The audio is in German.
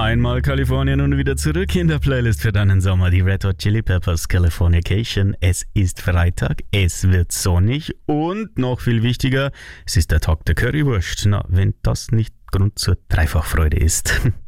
Einmal Kalifornien und wieder zurück in der Playlist für deinen Sommer. Die Red Hot Chili Peppers Californication. Es ist Freitag, es wird sonnig und noch viel wichtiger, es ist der Tag der Currywurst. Na, wenn das nicht Grund zur Dreifachfreude ist.